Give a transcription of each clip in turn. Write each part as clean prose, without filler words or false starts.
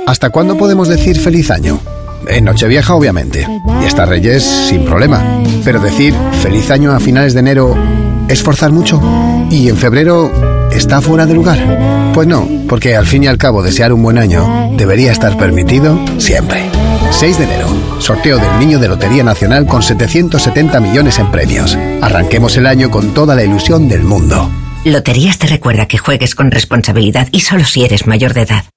¿Hasta cuándo podemos decir feliz año? En Nochevieja, obviamente, y hasta Reyes sin problema. Pero decir feliz año a finales de enero es forzar mucho. ¿Y en febrero está fuera de lugar? Pues no, porque al fin y al cabo desear un buen año debería estar permitido siempre. 6 de enero, sorteo del Niño de Lotería Nacional con 770 millones en premios. Arranquemos el año con toda la ilusión del mundo. Loterías te recuerda que juegues con responsabilidad y solo si eres mayor de edad.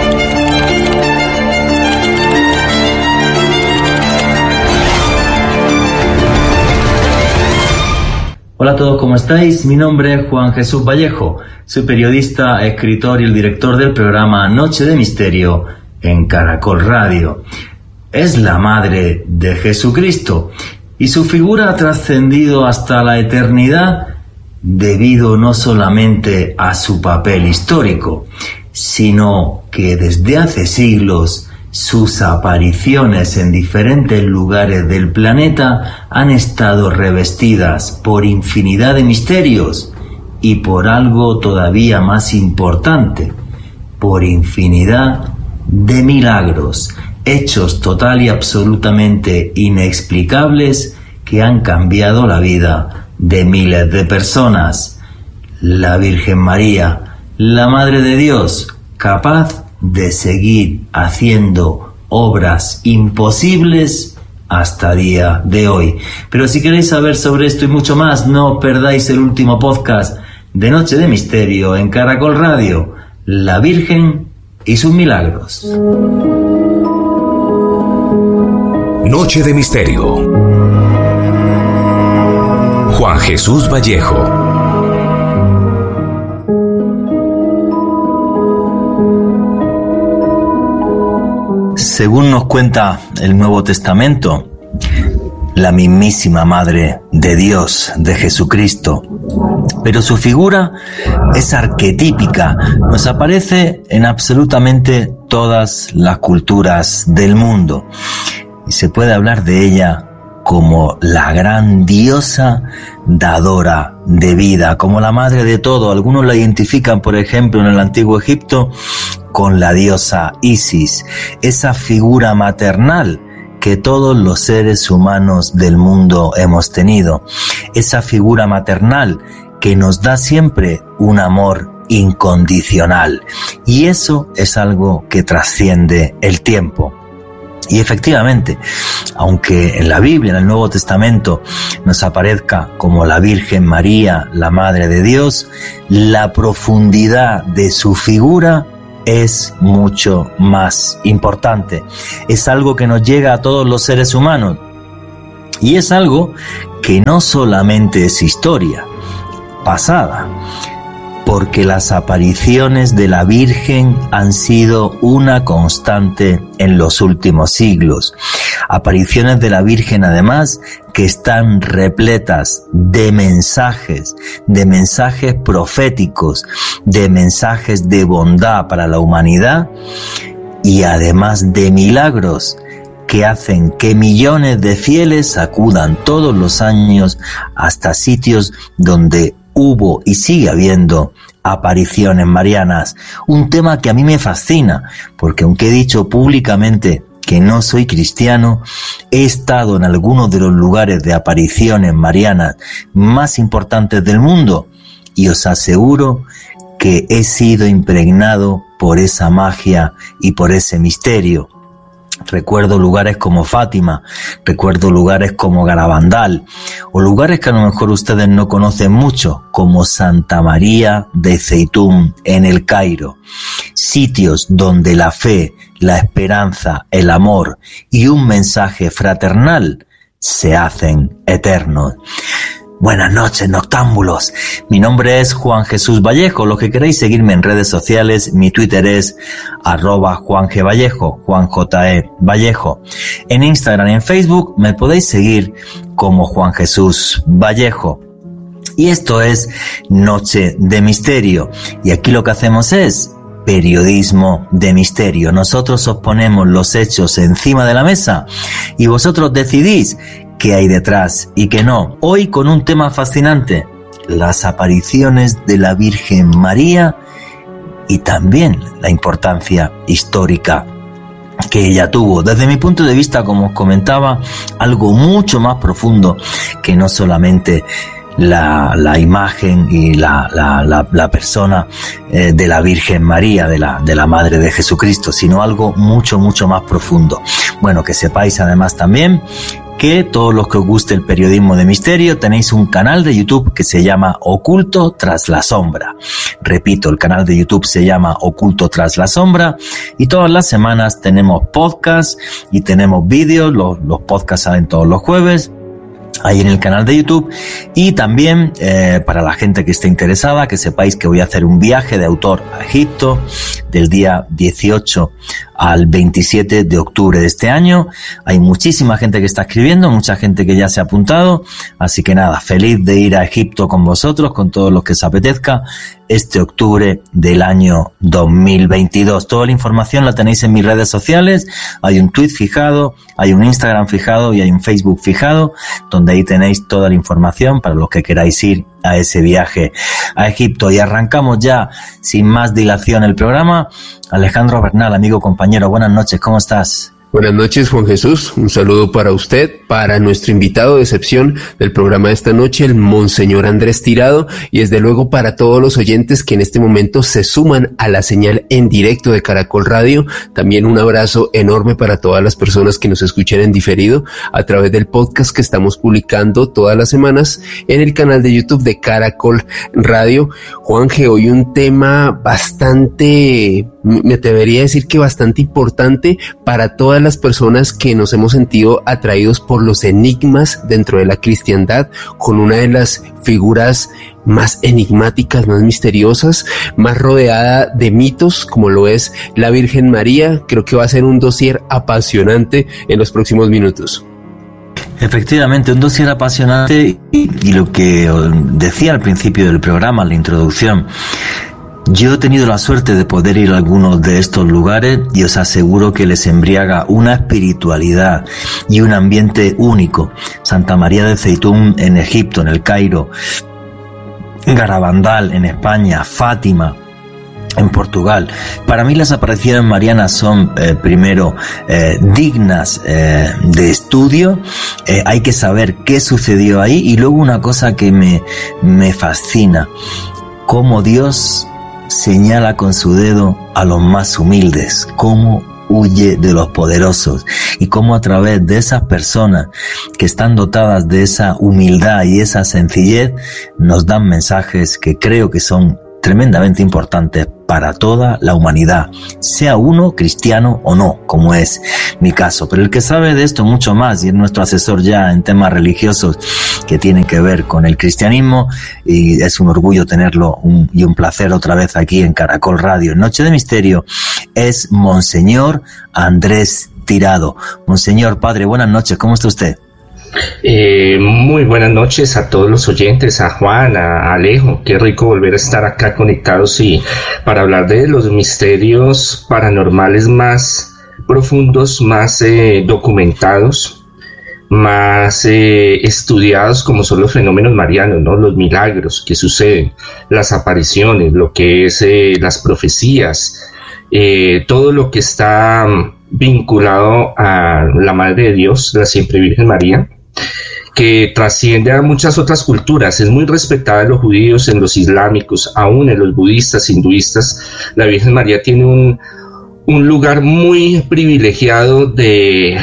Hola a todos, ¿cómo estáis? Mi nombre es Juan Jesús Vallejo, soy periodista, escritor y el director del programa Noche de Misterio en Caracol Radio. Es la madre de Jesucristo y su figura ha trascendido hasta la eternidad debido no solamente a su papel histórico, sino que desde hace siglos sus apariciones en diferentes lugares del planeta han estado revestidas por infinidad de misterios y por algo todavía más importante, por infinidad de milagros, hechos total y absolutamente inexplicables que han cambiado la vida de miles de personas. La Virgen María, la Madre de Dios, capaz de seguir haciendo obras imposibles hasta día de hoy. Pero si queréis saber sobre esto y mucho más, no os perdáis el último podcast de Noche de Misterio en Caracol Radio, La Virgen y sus milagros. Noche de Misterio. Juan Jesús Vallejo. Según nos cuenta el Nuevo Testamento, la mismísima Madre de Dios, de Jesucristo, pero su figura es arquetípica, nos aparece en absolutamente todas las culturas del mundo y se puede hablar de ella como la gran diosa dadora de vida, como la madre de todo. Algunos la identifican, por ejemplo, en el antiguo Egipto con la diosa Isis, esa figura maternal que todos los seres humanos del mundo hemos tenido, esa figura maternal que nos da siempre un amor incondicional, y eso es algo que trasciende el tiempo. Y efectivamente, aunque en la Biblia, en el Nuevo Testamento, nos aparezca como la Virgen María, la Madre de Dios, la profundidad de su figura es mucho más importante. Es algo que nos llega a todos los seres humanos. Y es algo que no solamente es historia pasada, porque las apariciones de la Virgen han sido una constante en los últimos siglos. Apariciones de la Virgen, además, que están repletas de mensajes proféticos, de mensajes de bondad para la humanidad y además de milagros que hacen que millones de fieles acudan todos los años hasta sitios donde hubo y sigue habiendo apariciones marianas. Un tema que a mí me fascina, porque aunque he dicho públicamente que no soy cristiano, he estado en algunos de los lugares de apariciones marianas más importantes del mundo y os aseguro que he sido impregnado por esa magia y por ese misterio. Recuerdo lugares como Fátima, recuerdo lugares como Garabandal, o lugares que a lo mejor ustedes no conocen mucho, como Santa María de Zeitún en el Cairo. Sitios donde la fe, la esperanza, el amor y un mensaje fraternal se hacen eternos. Buenas noches, noctámbulos. Mi nombre es Juan Jesús Vallejo. Los que queréis seguirme en redes sociales, mi Twitter es @JuanGVallejo, Juan J.E. Vallejo. En Instagram y en Facebook me podéis seguir como Juan Jesús Vallejo. Y esto es Noche de Misterio. Y aquí lo que hacemos es periodismo de misterio. Nosotros os ponemos los hechos encima de la mesa y vosotros decidís qué hay detrás y qué no. Hoy con un tema fascinante, las apariciones de la Virgen María y también la importancia histórica que ella tuvo. Desde mi punto de vista, como os comentaba, algo mucho más profundo que no solamente la imagen y la persona de la Virgen María, de la Madre de Jesucristo, sino algo mucho, mucho más profundo. Bueno, que sepáis además también que todos los que os guste el periodismo de misterio tenéis un canal de YouTube que se llama Oculto tras la sombra. Repito, el canal de YouTube se llama Oculto tras la sombra y todas las semanas tenemos podcasts y tenemos vídeos. Los podcasts salen todos los jueves ahí en el canal de YouTube. Y también para la gente que esté interesada, que sepáis que voy a hacer un viaje de autor a Egipto del día 18 al 27 de octubre de este año. Hay muchísima gente que está escribiendo, mucha gente que ya se ha apuntado, así que nada, feliz de ir a Egipto con vosotros, con todos los que os apetezca, este octubre del año 2022. Toda la información la tenéis en mis redes sociales, hay un tweet fijado, hay un Instagram fijado y hay un Facebook fijado, donde ahí tenéis toda la información para los que queráis ir a ese viaje a Egipto. Y arrancamos ya, sin más dilación, el programa. Alejandro Bernal, amigo, compañero, buenas noches, ¿cómo estás? Buenas noches, Juan Jesús. Un saludo para usted, para nuestro invitado de excepción del programa de esta noche, el Monseñor Andrés Tirado, y desde luego para todos los oyentes que en este momento se suman a la señal en directo de Caracol Radio. También un abrazo enorme para todas las personas que nos escuchan en diferido a través del podcast que estamos publicando todas las semanas en el canal de YouTube de Caracol Radio. Juanje, hoy un tema bastante, me atrevería a decir que bastante importante para todas las personas que nos hemos sentido atraídos por los enigmas dentro de la cristiandad, con una de las figuras más enigmáticas, más misteriosas, más rodeada de mitos, como lo es la Virgen María. Creo que va a ser un dossier apasionante en los próximos minutos. Efectivamente, un dossier apasionante y lo que decía al principio del programa, en la introducción, yo he tenido la suerte de poder ir a algunos de estos lugares y os aseguro que les embriaga una espiritualidad y un ambiente único. Santa María de Zeitún en Egipto, en el Cairo, Garabandal en España, Fátima en Portugal. Para mí las apariciones marianas son primero dignas de estudio. Hay que saber qué sucedió ahí, y luego una cosa que me fascina: cómo Dios señala con su dedo a los más humildes, cómo huye de los poderosos, y cómo a través de esas personas que están dotadas de esa humildad y esa sencillez nos dan mensajes que creo que son tremendamente importantes para toda la humanidad, sea uno cristiano o no, como es mi caso. Pero el que sabe de esto mucho más, y es nuestro asesor ya en temas religiosos que tienen que ver con el cristianismo, y es un orgullo tenerlo y un placer otra vez aquí en Caracol Radio, en Noche de Misterio, es Monseñor Andrés Tirado. Monseñor, padre, buenas noches, ¿cómo está usted? Muy buenas noches a todos los oyentes, a Juan, a Alejo. Qué rico volver a estar acá conectados y para hablar de los misterios paranormales más profundos, más documentados, más estudiados, como son los fenómenos marianos, ¿no? Los milagros que suceden, las apariciones, lo que es las profecías, todo lo que está vinculado a la Madre de Dios, la Siempre Virgen María, que trasciende a muchas otras culturas. Es muy respetada en los judíos, en los islámicos, aún en los budistas, hinduistas. La Virgen María tiene un lugar muy privilegiado de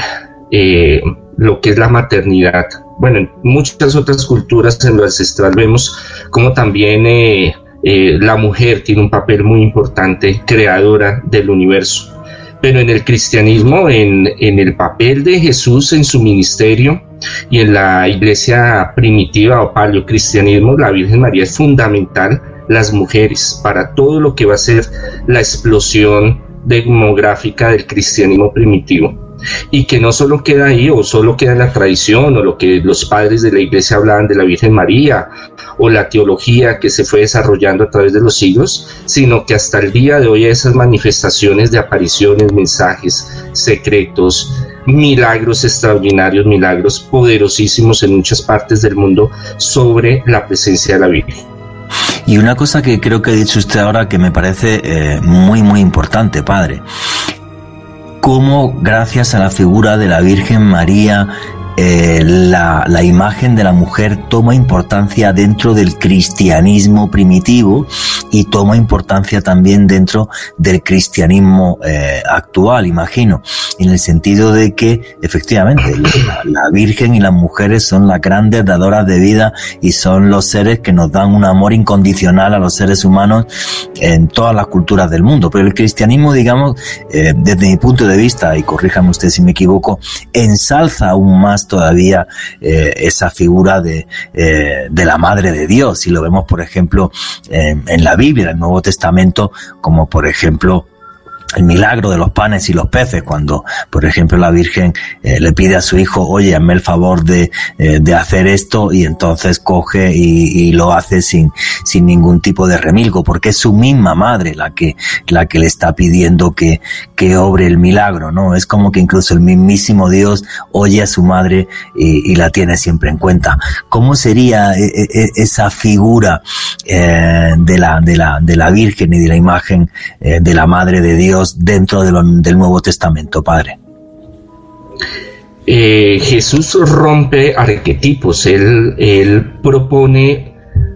lo que es la maternidad. Bueno, en muchas otras culturas en lo ancestral vemos como también la mujer tiene un papel muy importante, creadora del universo. Pero en el cristianismo, en el papel de Jesús en su ministerio y en la iglesia primitiva o paleocristianismo, la Virgen María es fundamental, las mujeres, para todo lo que va a ser la explosión demográfica del cristianismo primitivo. Y que no solo queda ahí, o solo queda en la tradición, o lo que los padres de la iglesia hablaban de la Virgen María, o la teología que se fue desarrollando a través de los siglos, sino que hasta el día de hoy esas manifestaciones de apariciones, mensajes secretos, milagros extraordinarios, milagros poderosísimos en muchas partes del mundo sobre la presencia de la Virgen. Y una cosa que creo que ha dicho usted ahora que me parece muy, muy importante, padre. cómo gracias a la figura de la Virgen María la imagen de la mujer toma importancia dentro del cristianismo primitivo y toma importancia también dentro del cristianismo actual, imagino, en el sentido de que efectivamente la Virgen y las mujeres son las grandes dadoras de vida y son los seres que nos dan un amor incondicional a los seres humanos en todas las culturas del mundo. Pero el cristianismo, digamos, desde mi punto de vista, y corríjame usted si me equivoco, ensalza aún más todavía esa figura de la Madre de Dios, y lo vemos por ejemplo en la Biblia, en el Nuevo Testamento, como por ejemplo el milagro de los panes y los peces, cuando por ejemplo la Virgen le pide a su hijo, oye, hazme el favor de hacer esto, y entonces coge y lo hace sin ningún tipo de remilgo, porque es su misma madre la que le está pidiendo que obre el milagro, ¿no? Es como que incluso el mismísimo Dios oye a su madre y la tiene siempre en cuenta. ¿Cómo sería esa figura de la Virgen y de la imagen de la Madre de Dios dentro del Nuevo Testamento, Padre? Jesús rompe arquetipos. Él propone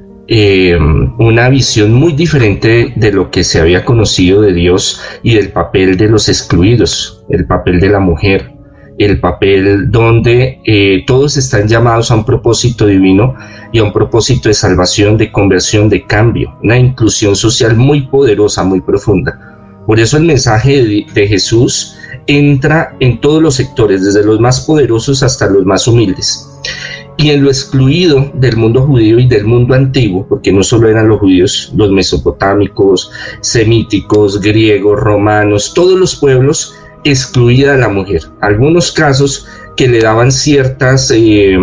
una visión muy diferente de lo que se había conocido de Dios y del papel de los excluidos, el papel de la mujer, el papel donde todos están llamados a un propósito divino y a un propósito de salvación, de conversión, de cambio, una inclusión social muy poderosa, muy profunda. Por eso el mensaje de Jesús entra en todos los sectores, desde los más poderosos hasta los más humildes. Y en lo excluido del mundo judío y del mundo antiguo, porque no solo eran los judíos, los mesopotámicos, semíticos, griegos, romanos, todos los pueblos, excluida a la mujer. Algunos casos que le daban ciertas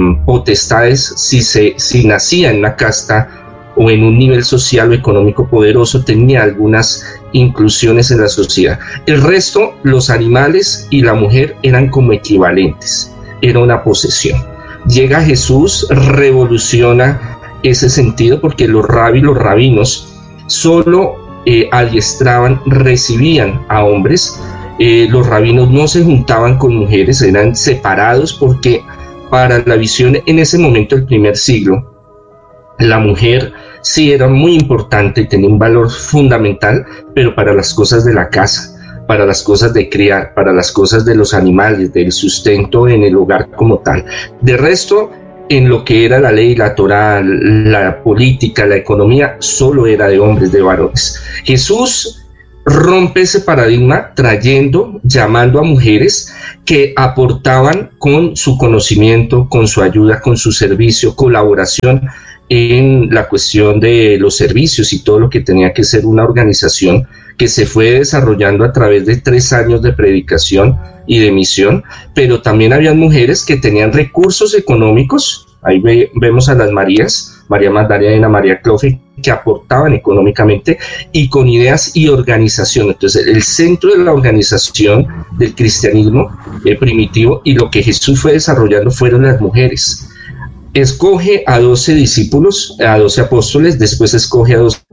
potestades si nacía en una casta o en un nivel social o económico poderoso, tenía algunas inclusiones en la sociedad. El resto, los animales y la mujer eran como equivalentes, era una posesión. Llega Jesús, revoluciona ese sentido, porque los rabinos solo adiestraban, recibían a hombres. Los rabinos no se juntaban con mujeres, eran separados, porque para la visión en ese momento del primer siglo, la mujer sí era muy importante, tenía un valor fundamental, pero para las cosas de la casa, para las cosas de criar, para las cosas de los animales, del sustento en el hogar como tal. De resto, en lo que era la ley, la Torá, la política, la economía, solo era de hombres, de varones. Jesús rompe ese paradigma llamando a mujeres que aportaban con su conocimiento, con su ayuda, con su servicio, colaboración en la cuestión de los servicios y todo lo que tenía que ser una organización que se fue desarrollando a través de 3 años de predicación y de misión. Pero también habían mujeres que tenían recursos económicos. Ahí vemos a las Marías, María Magdalena, María Clofe, que aportaban económicamente y con ideas y organización. Entonces, el centro de la organización del cristianismo primitivo y lo que Jesús fue desarrollando fueron las mujeres. Escoge a 12 discípulos, a 12 apóstoles, después escoge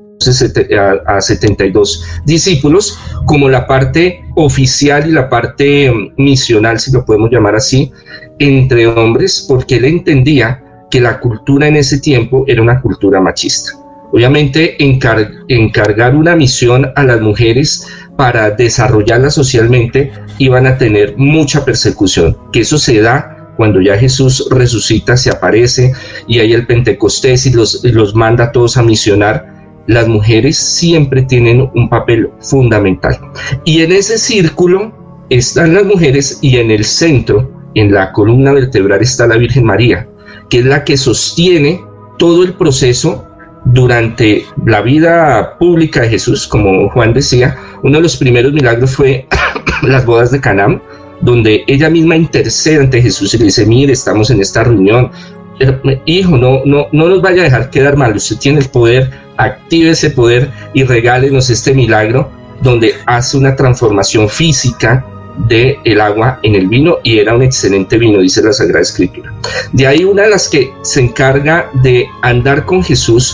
a 72 discípulos como la parte oficial y la parte misional, si lo podemos llamar así, entre hombres, porque él entendía que la cultura en ese tiempo era una cultura machista. Obviamente encargar una misión a las mujeres para desarrollarlas socialmente iban a tener mucha persecución, que eso se da cuando ya Jesús resucita, se aparece y hay el Pentecostés y los manda a todos a misionar. Las mujeres siempre tienen un papel fundamental. Y en ese círculo están las mujeres, y en el centro, en la columna vertebral, está la Virgen María, que es la que sostiene todo el proceso durante la vida pública de Jesús. Como Juan decía, uno de los primeros milagros fue las bodas de Caná, donde ella misma intercede ante Jesús y le dice: mire, estamos en esta reunión, hijo, no nos vaya a dejar quedar mal, usted tiene el poder, active ese poder y regálenos este milagro, donde hace una transformación física del agua en el vino, y era un excelente vino, dice la Sagrada Escritura. De ahí una de las que se encarga de andar con Jesús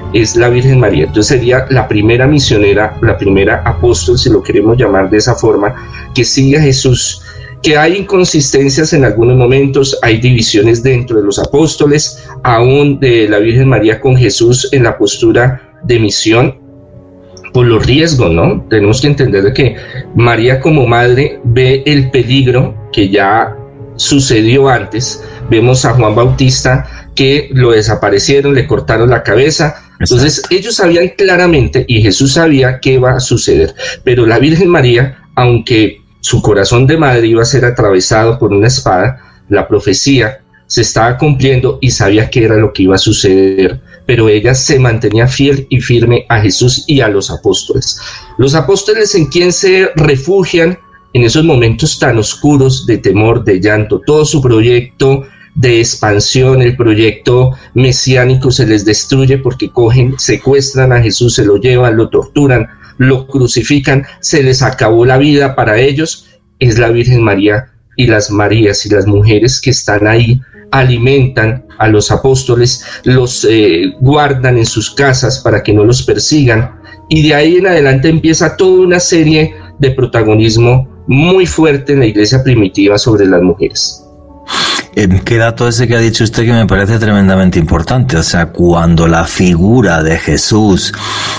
es la Virgen María. Entonces sería la primera misionera, la primera apóstol, si lo queremos llamar de esa forma, que sigue a Jesús. Que hay inconsistencias en algunos momentos, hay divisiones dentro de los apóstoles, aún de la Virgen María con Jesús en la postura de misión, por los riesgos, ¿no? Tenemos que entender que María como madre ve el peligro que ya sucedió antes. Vemos a Juan Bautista que lo desaparecieron, le cortaron la cabeza. Entonces ellos sabían claramente, y Jesús sabía qué iba a suceder, pero la Virgen María, aunque su corazón de madre iba a ser atravesado por una espada, la profecía se estaba cumpliendo y sabía qué era lo que iba a suceder, pero ella se mantenía fiel y firme a Jesús y a los apóstoles. Los apóstoles, ¿en quién se refugian en esos momentos tan oscuros de temor, de llanto? Todo su proyecto de expansión, el proyecto mesiánico, se les destruye porque cogen, secuestran a Jesús, se lo llevan, lo torturan, lo crucifican, se les acabó la vida para ellos. Es la Virgen María y las Marías y las mujeres que están ahí, alimentan a los apóstoles, los guardan en sus casas para que no los persigan, y de ahí en adelante empieza toda una serie de protagonismo muy fuerte en la iglesia primitiva sobre las mujeres. Qué dato ese que ha dicho usted que me parece tremendamente importante. O sea, cuando la figura de Jesús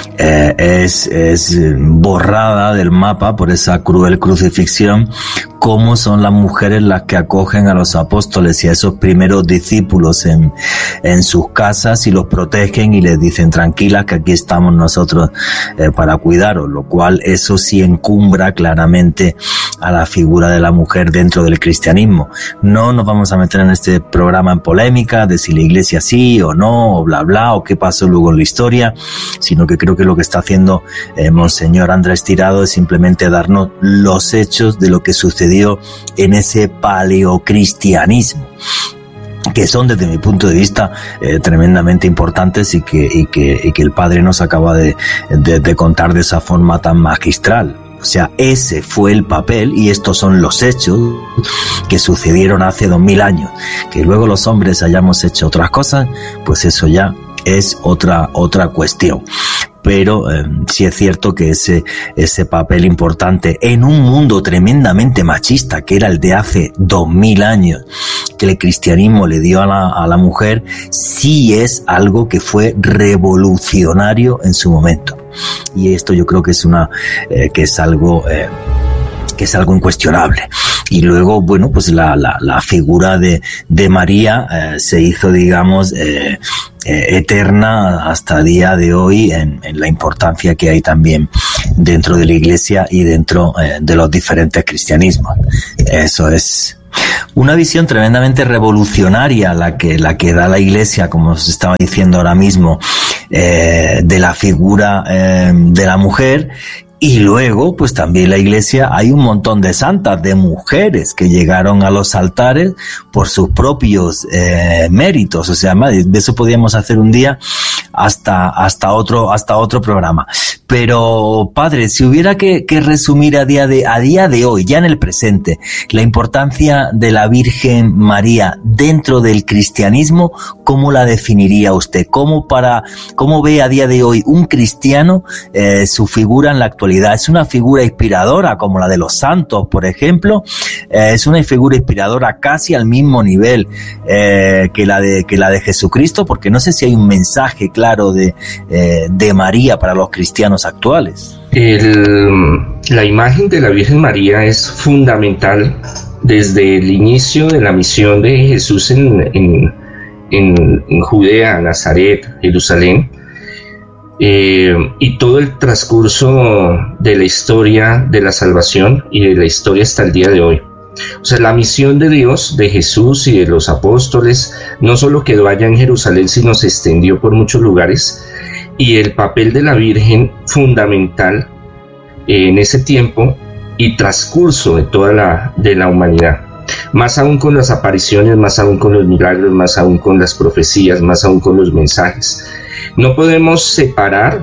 es borrada del mapa por esa cruel crucifixión, cómo son las mujeres las que acogen a los apóstoles y a esos primeros discípulos en sus casas y los protegen y les dicen: tranquilas, que aquí estamos nosotros para cuidaros, lo cual eso sí encumbra claramente a la figura de la mujer dentro del cristianismo. No nos vamos a meter en este programa en polémica de si la iglesia sí o no, o bla bla, o qué pasó luego en la historia, sino que creo que lo que está haciendo Monseñor Andrés Tirado es simplemente darnos los hechos de lo que sucedió en ese paleocristianismo, que son desde mi punto de vista tremendamente importantes y que el padre nos acaba de contar de esa forma tan magistral. O sea, ese fue el papel y estos son los hechos que sucedieron hace 2000 años. Que luego los hombres hayamos hecho otras cosas, pues eso ya es otra cuestión. Pero sí es cierto que ese papel importante en un mundo tremendamente machista, que era el de hace 2000 años, que el cristianismo le dio a la mujer, sí es algo que fue revolucionario en su momento. Y esto yo creo que es algo incuestionable. Y luego, bueno, pues la figura de María se hizo, digamos, eterna hasta el día de hoy en la importancia que hay también dentro de la iglesia y dentro de los diferentes cristianismos. Eso es una visión tremendamente revolucionaria la que da la iglesia, como os estaba diciendo ahora mismo, de la figura de la mujer. Y luego, pues también la iglesia, hay un montón de santas, de mujeres que llegaron a los altares por sus propios méritos. O sea, de eso podríamos hacer un día hasta otro programa. Pero, padre, si hubiera que resumir a día de hoy, ya en el presente, la importancia de la Virgen María dentro del cristianismo, ¿cómo la definiría usted? ¿Cómo ve a día de hoy un cristiano su figura en la actualidad? ¿Es una figura inspiradora como la de los santos, por ejemplo? ¿Es una figura inspiradora casi al mismo nivel que la de Jesucristo? Porque no sé si hay un mensaje claro de María para los cristianos actuales. La imagen de la Virgen María es fundamental desde el inicio de la misión de Jesús en Judea, Nazaret, Jerusalén. Y todo el transcurso de la historia de la salvación y de la historia hasta el día de hoy. O sea, la misión de Dios, de Jesús y de los apóstoles, no solo quedó allá en Jerusalén, sino se extendió por muchos lugares, y el papel de la Virgen fundamental en ese tiempo y transcurso de toda la humanidad. Más aún con las apariciones, más aún con los milagros, más aún con las profecías, más aún con los mensajes. No podemos separar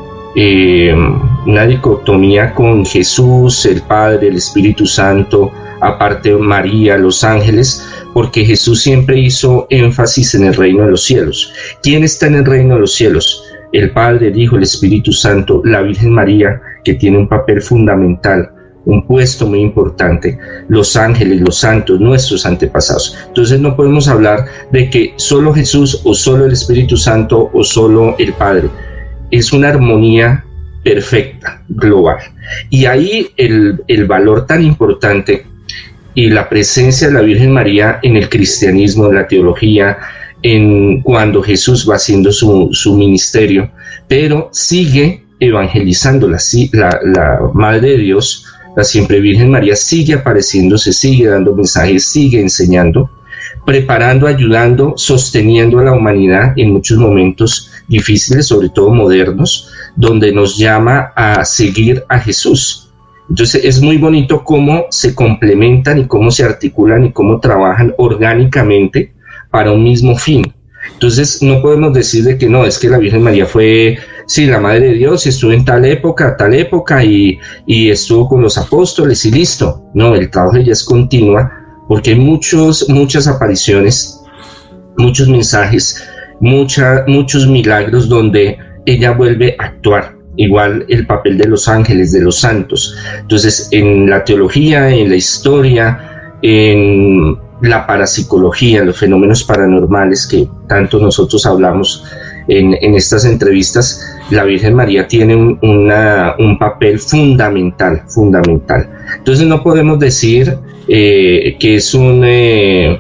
una dicotomía con Jesús, el Padre, el Espíritu Santo, aparte María, los ángeles, porque Jesús siempre hizo énfasis en el reino de los cielos. ¿Quién está en el reino de los cielos? el Padre, el Hijo, el Espíritu Santo, la Virgen María, que tiene un papel fundamental, un puesto muy importante, los ángeles, los santos, nuestros antepasados. Entonces no podemos hablar de que solo Jesús o solo el Espíritu Santo o solo el Padre. Es una armonía perfecta, global. Y ahí el valor tan importante y la presencia de la Virgen María en el cristianismo, en la teología, en cuando Jesús va haciendo su ministerio, pero sigue evangelizando. La Madre de Dios, la Siempre Virgen María, sigue apareciéndose, sigue dando mensajes, sigue enseñando, preparando, ayudando, sosteniendo a la humanidad en muchos momentos difíciles, sobre todo modernos, donde nos llama a seguir a Jesús. Entonces es muy bonito cómo se complementan y cómo se articulan y cómo trabajan orgánicamente para un mismo fin. Entonces no podemos decir de que no, es que la Virgen María fue, sí, la Madre de Dios, y estuvo en tal época, y estuvo con los apóstoles y listo. No, el trabajo ya es continua, porque hay muchas apariciones, muchos mensajes, muchos milagros donde ella vuelve a actuar. Igual el papel de los ángeles, de los santos. Entonces, en la teología, en la historia, en la parapsicología, en los fenómenos paranormales que tanto nosotros hablamos en estas entrevistas, la Virgen María tiene un papel fundamental. Entonces no podemos decir que es un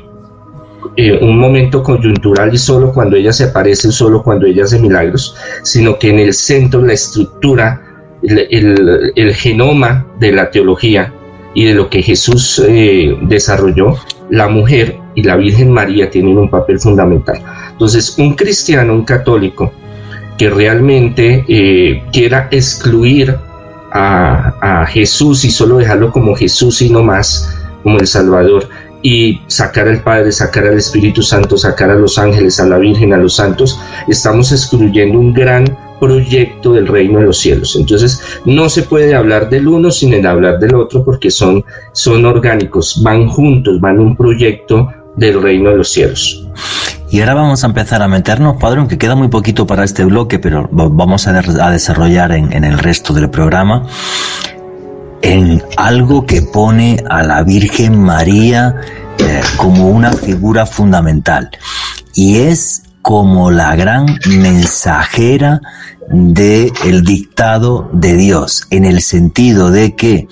momento coyuntural y solo cuando ella se aparece, solo cuando ella hace milagros, sino que en el centro, la estructura, el genoma de la teología y de lo que Jesús desarrolló, la mujer y la Virgen María tienen un papel fundamental. Entonces, un cristiano, un católico, que realmente quiera excluir a Jesús y solo dejarlo como Jesús y no más, como el Salvador, y sacar al Padre, sacar al Espíritu Santo, sacar a los ángeles, a la Virgen, a los santos, estamos excluyendo un gran proyecto del reino de los cielos. Entonces no se puede hablar del uno sin hablar del otro, porque son orgánicos, van juntos, van un proyecto del reino de los cielos. Y ahora vamos a empezar a meternos, padre, aunque queda muy poquito para este bloque, pero vamos a desarrollar en el resto del programa, en algo que pone a la Virgen María como una figura fundamental, y es como la gran mensajera del dictado de Dios, en el sentido de que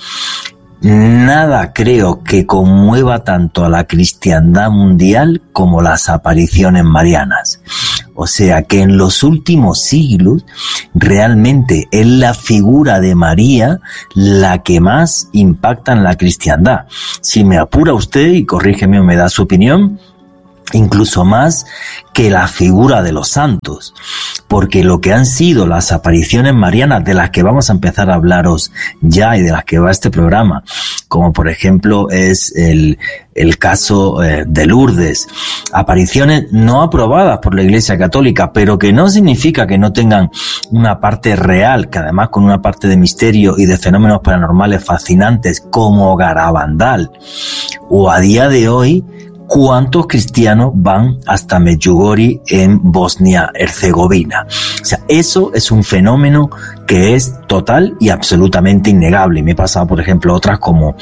nada creo que conmueva tanto a la cristiandad mundial como las apariciones marianas. O sea que en los últimos siglos realmente es la figura de María la que más impacta en la cristiandad. Si me apura usted, y corrígeme o me da su opinión, incluso más que la figura de los santos, porque lo que han sido las apariciones marianas, de las que vamos a empezar a hablaros ya y de las que va este programa, como por ejemplo es el caso de Lourdes, apariciones no aprobadas por la Iglesia Católica, pero que no significa que no tengan una parte real, que además con una parte de misterio y de fenómenos paranormales fascinantes, como Garabandal, o a día de hoy, ¿cuántos cristianos van hasta Medjugorje en Bosnia-Herzegovina? O sea, eso es un fenómeno que es total y absolutamente innegable. Y me he pasado, por ejemplo, otras como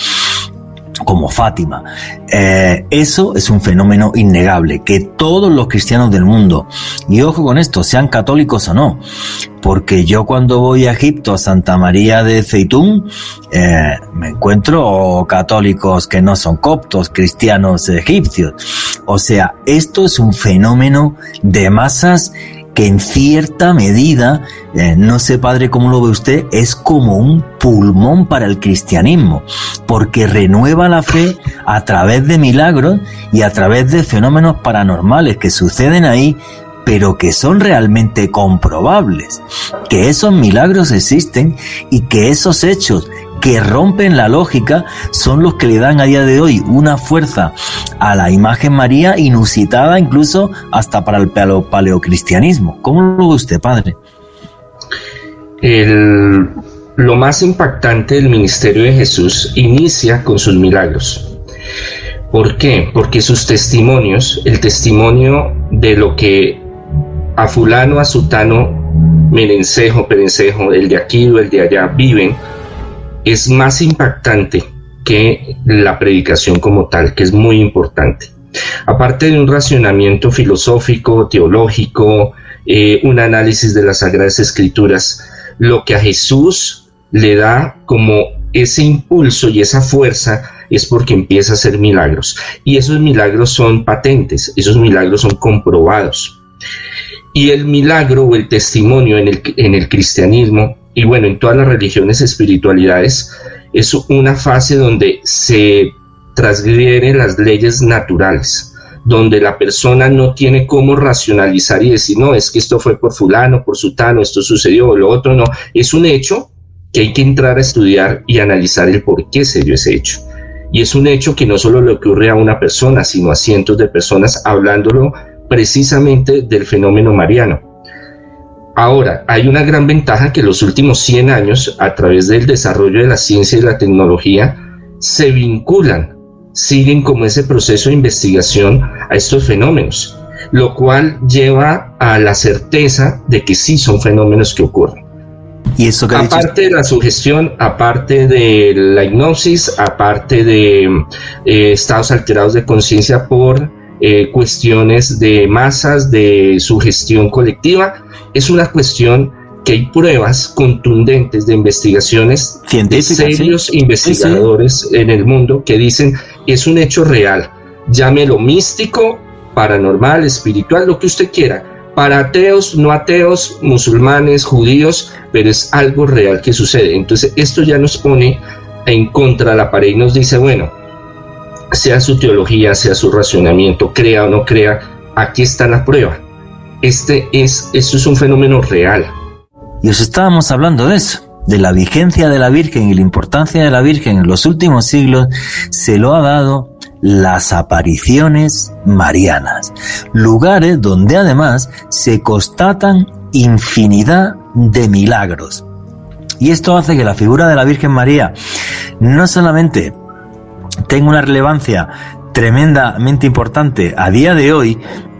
Fátima. Eso es un fenómeno innegable, que todos los cristianos del mundo, y ojo con esto, sean católicos o no, porque yo cuando voy a Egipto, a Santa María de Zeitún, me encuentro católicos que no son coptos, cristianos egipcios. O sea, esto es un fenómeno de masas que en cierta medida, no sé, padre, cómo lo ve usted, es como un pulmón para el cristianismo, porque renueva la fe a través de milagros y a través de fenómenos paranormales que suceden ahí, pero que son realmente comprobables, que esos milagros existen y que esos hechos que rompen la lógica son los que le dan a día de hoy una fuerza a la imagen María inusitada incluso hasta para el paleocristianismo. ¿Cómo lo ve usted, padre? Lo más impactante del ministerio de Jesús inicia con sus milagros. ¿Por qué? Porque sus testimonios, el testimonio de lo que a fulano, a sutano Merencejo, Perencejo, el de aquí o el de allá viven, es más impactante que la predicación como tal, que es muy importante. Aparte de un racionamiento filosófico, teológico, un análisis de las Sagradas Escrituras, lo que a Jesús le da como ese impulso y esa fuerza es porque empieza a hacer milagros. Y esos milagros son patentes, esos milagros son comprobados. Y el milagro o el testimonio en el cristianismo, y bueno, en todas las religiones, espiritualidades, es una fase donde se transgreden las leyes naturales, donde la persona no tiene cómo racionalizar y decir, no, es que esto fue por fulano, por sutano, esto sucedió, o lo otro no. Es un hecho que hay que entrar a estudiar y analizar el por qué se dio ese hecho. Y es un hecho que no solo le ocurre a una persona, sino a cientos de personas, hablándolo precisamente del fenómeno mariano. Ahora, hay una gran ventaja que los últimos 100 años, a través del desarrollo de la ciencia y la tecnología, se vinculan, siguen como ese proceso de investigación a estos fenómenos, lo cual lleva a la certeza de que sí son fenómenos que ocurren. Y eso que aparte de la sugestión, aparte de la hipnosis, aparte de estados alterados de conciencia por cuestiones de masas, de sugestión colectiva, es una cuestión que hay pruebas contundentes de investigaciones de serios investigadores en el mundo que dicen es un hecho real, llámelo místico, paranormal, espiritual, lo que usted quiera, para ateos, no ateos, musulmanes, judíos, pero es algo real que sucede. Entonces esto ya nos pone en contra de la pared y nos dice, bueno, sea su teología, sea su racionamiento, crea o no crea, aquí está la prueba. Esto es un fenómeno real. Y os estábamos hablando de eso, de la vigencia de la Virgen y la importancia de la Virgen en los últimos siglos, se lo ha dado las apariciones marianas, lugares donde además se constatan infinidad de milagros. Y esto hace que la figura de la Virgen María no solamente tenga una relevancia tremendamente importante a día de hoy,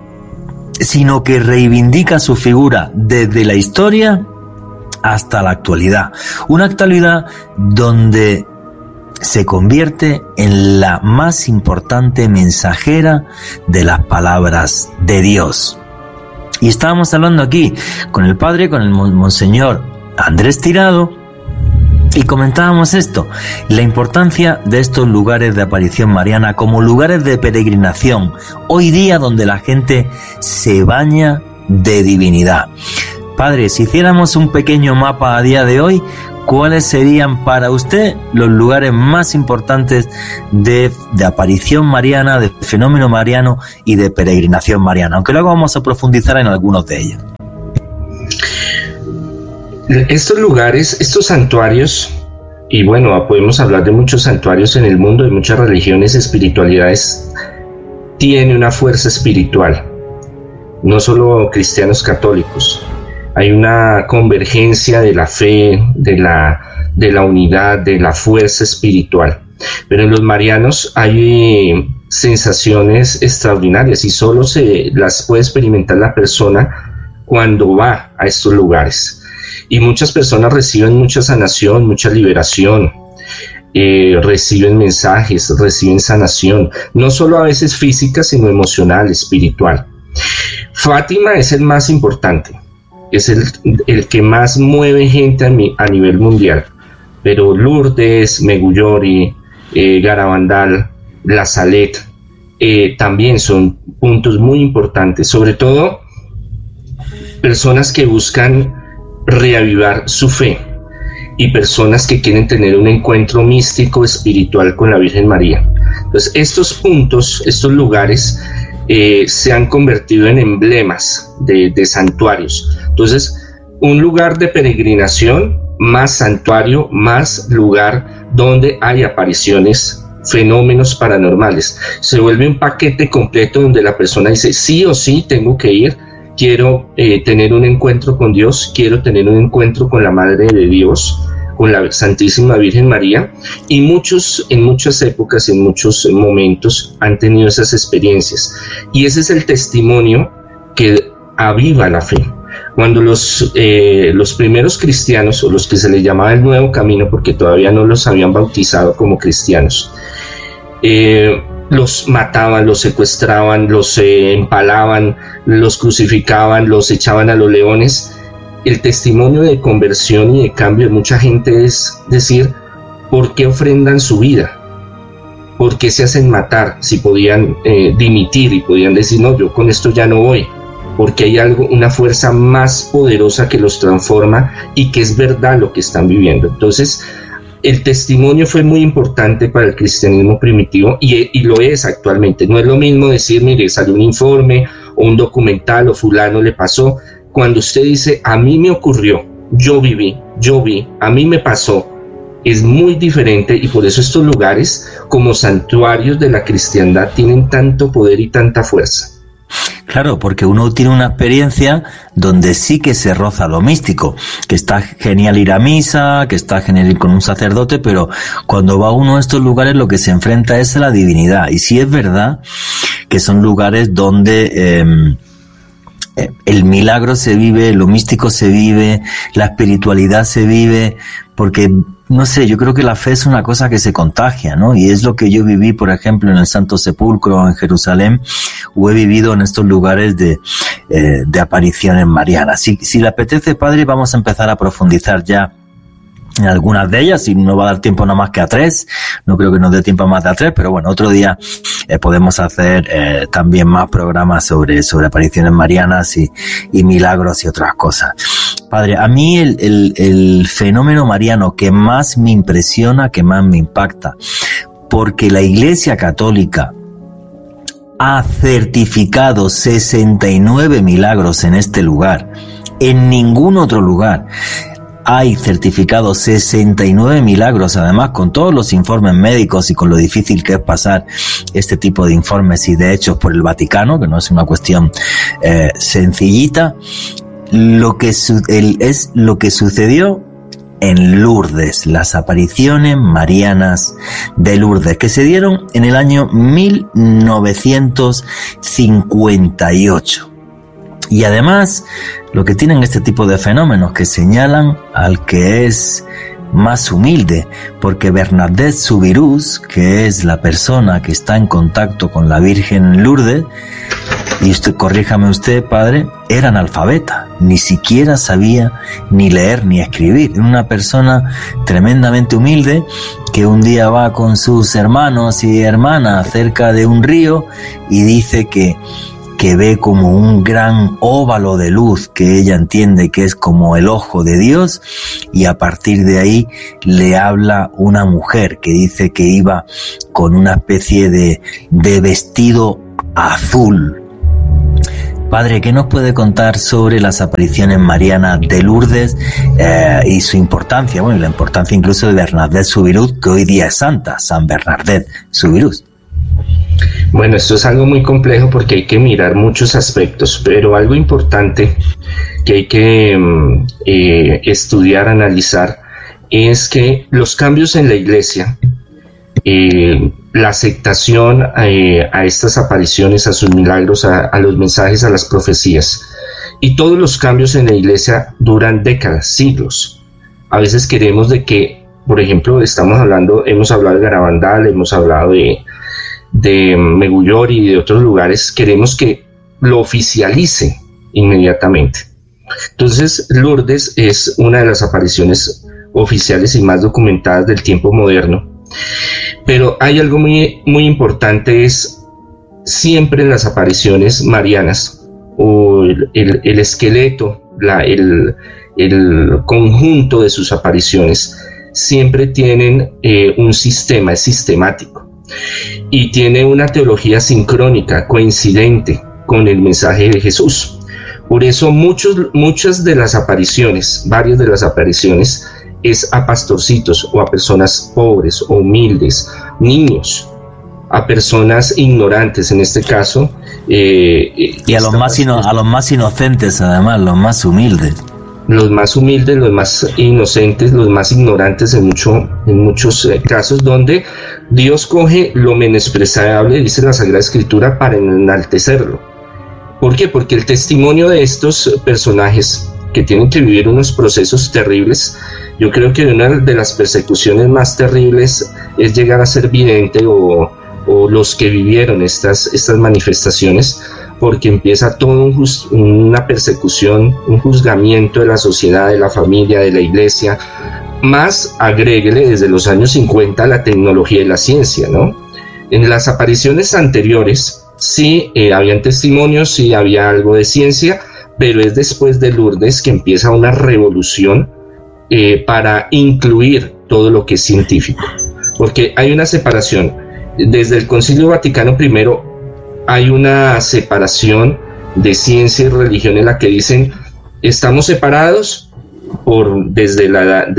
sino que reivindica su figura desde la historia hasta la actualidad. Una actualidad donde se convierte en la más importante mensajera de las palabras de Dios. Y estábamos hablando aquí con el padre, con el monseñor Andrés Tirado, y comentábamos esto, la importancia de estos lugares de aparición mariana como lugares de peregrinación, hoy día donde la gente se baña de divinidad. Padre, si hiciéramos un pequeño mapa a día de hoy, ¿cuáles serían para usted los lugares más importantes de aparición mariana, de fenómeno mariano y de peregrinación mariana? Aunque luego vamos a profundizar en algunos de ellos. Estos lugares, estos santuarios, y bueno, podemos hablar de muchos santuarios en el mundo, de muchas religiones, espiritualidades, tienen una fuerza espiritual, no solo cristianos católicos. Hay una convergencia de la fe, de la unidad, de la fuerza espiritual. Pero en los marianos hay sensaciones extraordinarias y solo se las puede experimentar la persona cuando va a estos lugares. Y muchas personas reciben mucha sanación, mucha liberación, reciben mensajes, reciben sanación, no solo a veces física, sino emocional, espiritual. Fátima es el más importante. Es el que más mueve gente a nivel mundial, pero Lourdes, Megullori, Garabandal, La Salette también son puntos muy importantes, sobre todo personas que buscan reavivar su fe y personas que quieren tener un encuentro místico espiritual con la Virgen María. Entonces estos puntos, estos lugares se han convertido en emblemas de santuarios. Entonces, un lugar de peregrinación, más santuario, más lugar donde hay apariciones, fenómenos paranormales. Se vuelve un paquete completo donde la persona dice, sí o sí tengo que ir, quiero tener un encuentro con Dios, quiero tener un encuentro con la Madre de Dios, con la Santísima Virgen María, y muchos en muchas épocas, en muchos momentos han tenido esas experiencias. Y ese es el testimonio que aviva la fe. Cuando los primeros cristianos, o los que se les llamaba el Nuevo Camino, porque todavía no los habían bautizado como cristianos, los mataban, los secuestraban, los empalaban, los crucificaban, los echaban a los leones, el testimonio de conversión y de cambio de mucha gente es decir, ¿por qué ofrendan su vida? ¿Por qué se hacen matar? Si podían dimitir y podían decir, no, yo con esto ya no voy, porque hay una fuerza más poderosa que los transforma y que es verdad lo que están viviendo. Entonces, el testimonio fue muy importante para el cristianismo primitivo y lo es actualmente. No es lo mismo decir, mire, salió un informe o un documental o fulano le pasó. Cuando usted dice, a mí me ocurrió, yo vi, a mí me pasó, es muy diferente, y por eso estos lugares como santuarios de la cristiandad tienen tanto poder y tanta fuerza. Claro, porque uno tiene una experiencia donde sí que se roza lo místico, que está genial ir a misa, que está genial ir con un sacerdote, pero cuando va uno a estos lugares lo que se enfrenta es a la divinidad. Y sí es verdad que son lugares donde el milagro se vive, lo místico se vive, la espiritualidad se vive, porque no sé, yo creo que la fe es una cosa que se contagia, ¿no? Y es lo que yo viví, por ejemplo, en el Santo Sepulcro, en Jerusalén, o he vivido en estos lugares de apariciones marianas. Si le apetece, padre, vamos a empezar a profundizar ya en algunas de ellas, y no va a dar tiempo nada más que a 3, no creo que nos dé tiempo más de a 3, pero bueno, otro día podemos hacer también más programas sobre apariciones marianas y milagros y otras cosas. Padre, a mí el fenómeno mariano que más me impresiona, que más me impacta, porque la Iglesia Católica ha certificado 69 milagros en este lugar, en ningún otro lugar hay certificados 69 milagros, además con todos los informes médicos y con lo difícil que es pasar este tipo de informes y de hechos por el Vaticano, que no es una cuestión sencillita. Lo que sucedió en Lourdes, las apariciones marianas de Lourdes, que se dieron en el año 1958. Y además, lo que tienen este tipo de fenómenos que señalan al que es más humilde, porque Bernadette Soubirous, que es la persona que está en contacto con la Virgen Lourdes, y usted, corríjame usted, padre, era analfabeta, ni siquiera sabía ni leer ni escribir. Era una persona tremendamente humilde que un día va con sus hermanos y hermanas cerca de un río y dice que ve como un gran óvalo de luz que ella entiende que es como el ojo de Dios, y a partir de ahí le habla una mujer que dice que iba con una especie de vestido azul. Padre, ¿qué nos puede contar sobre las apariciones marianas de Lourdes y su importancia? Bueno, y la importancia incluso de Bernadette Soubirous, que hoy día es santa, San Bernadette Soubirous. Bueno, esto es algo muy complejo porque hay que mirar muchos aspectos, pero algo importante que hay que estudiar, analizar, es que los cambios en la Iglesia, la aceptación a estas apariciones, a sus milagros, a los mensajes, a las profecías, y todos los cambios en la Iglesia duran décadas, siglos. A veces queremos de que, por ejemplo, hemos hablado de Garabandal, hemos hablado de Megullor y de otros lugares, queremos que lo oficialice inmediatamente. Entonces, Lourdes es una de las apariciones oficiales y más documentadas del tiempo moderno. Pero hay algo muy, muy importante, es siempre en las apariciones marianas, o el esqueleto, el conjunto de sus apariciones, siempre tienen un sistema, es sistemático. Y tiene una teología sincrónica, coincidente con el mensaje de Jesús. Por eso muchas de las apariciones, varias de las apariciones, es a pastorcitos o a personas pobres o humildes, niños, a personas ignorantes en este caso. Y a los más inocentes, además, los más humildes. Los más humildes, los más inocentes, los más ignorantes en muchos casos, donde Dios coge lo menospreciable, dice la Sagrada Escritura, para enaltecerlo. ¿Por qué? Porque el testimonio de estos personajes que tienen que vivir unos procesos terribles, yo creo que una de las persecuciones más terribles es llegar a ser vidente o los que vivieron estas manifestaciones, porque empieza toda una persecución, un juzgamiento de la sociedad, de la familia, de la iglesia, más agréguele desde los años 50 la tecnología y la ciencia, ¿no? En las apariciones anteriores sí habían testimonios, sí había algo de ciencia, pero es después de Lourdes que empieza una revolución para incluir todo lo que es científico, porque hay una separación. Desde el Concilio Vaticano I hay una separación de ciencia y religión en la que dicen estamos separados desde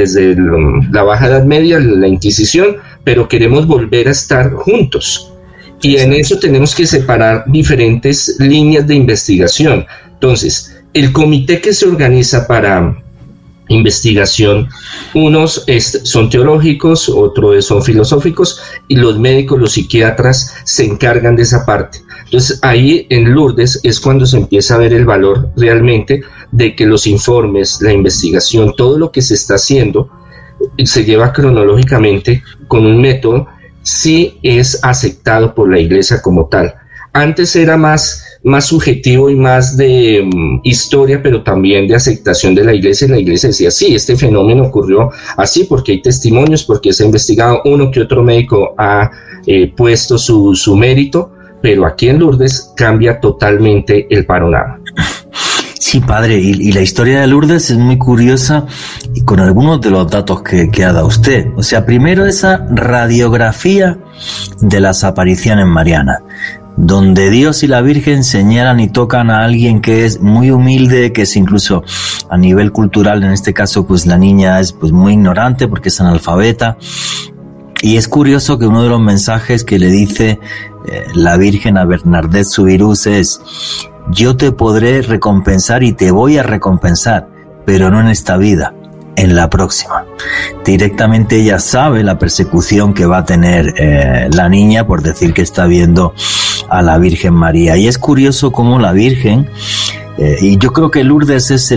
la Baja Edad Media, la Inquisición, pero queremos volver a estar juntos. Y en eso tenemos que separar diferentes líneas de investigación. Entonces, el comité que se organiza para investigación, unos son teológicos, otros son filosóficos, y los médicos, los psiquiatras, se encargan de esa parte. Entonces, ahí en Lourdes es cuando se empieza a ver el valor realmente de que los informes, la investigación, todo lo que se está haciendo, se lleva cronológicamente con un método, sí es aceptado por la iglesia como tal. Antes era más subjetivo y más de historia, pero también de aceptación de la iglesia. La iglesia decía, sí, este fenómeno ocurrió así porque hay testimonios, porque se ha investigado, uno que otro médico ha puesto su mérito, pero aquí en Lourdes cambia totalmente el panorama. Sí, padre, y la historia de Lourdes es muy curiosa y con algunos de los datos que ha dado usted. O sea, primero esa radiografía de las apariciones marianas, donde Dios y la Virgen señalan y tocan a alguien que es muy humilde, que es incluso a nivel cultural, en este caso, pues la niña es pues muy ignorante porque es analfabeta. Y es curioso que uno de los mensajes que le dice la Virgen a Bernadette Soubirous es: yo te podré recompensar y te voy a recompensar, pero no en esta vida, en la próxima. Directamente ella sabe la persecución que va a tener la niña por decir que está viendo a la Virgen María. Y es curioso cómo la Virgen, y yo creo que Lourdes es